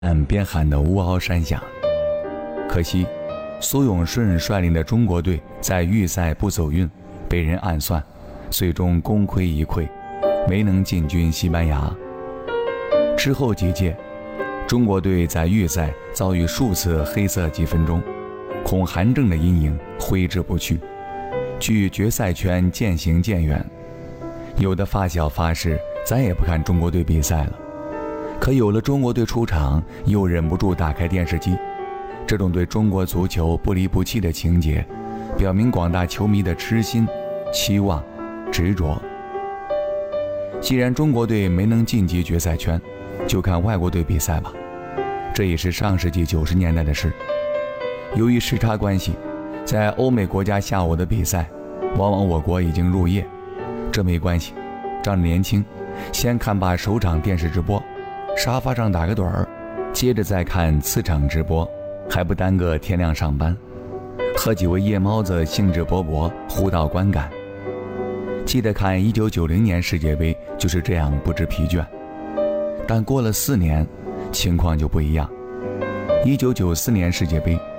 边喊得乌鳌山响。可惜，苏永顺率领的中国队在预赛不走运，被人暗算，最终功亏一篑，没能进军西班牙。之后几届，中国队在预赛遭遇数次黑色积分中，恐韩正的阴影挥之不去，距决赛圈渐行渐远。有的发小发誓再也不看中国队比赛了，可有了中国队出场，又忍不住打开电视机。这种对中国足球不离不弃的情节，表明广大球迷的痴心、期望、执着。既然中国队没能晋级决赛圈，就看外国队比赛吧，这也是上世纪90年代的事。由于时差关系，在欧美国家下午的比赛，往往我国已经入夜。这没关系，仗着年轻，先看罢首场电视直播，沙发上打个盹儿，接着再看次场直播，还不耽搁天亮上班。和几位夜猫子兴致勃勃，互道观感。记得看1990年世界杯就是这样不知疲倦。但过了4年，情况就不一样。1994年世界杯，